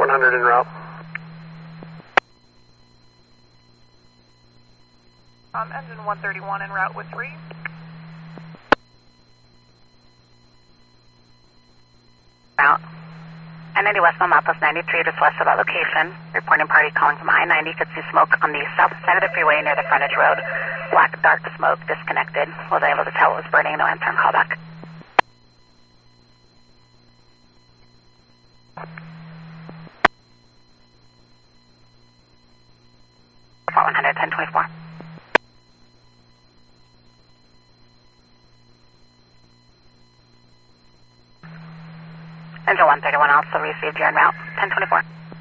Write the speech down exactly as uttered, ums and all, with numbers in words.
one hundred en route. Um, engine one thirty-one en route with three. Route. I ninety west on Mapas ninety-three, just west of that location. Reporting party calling from I ninety. Could see smoke on the south side of the freeway near the frontage road. Black, dark smoke, disconnected. Was able to tell it was burning. No answer and call back. one hundred, ten twenty-four. Engine one thirty-one also received your en route, ten twenty-four.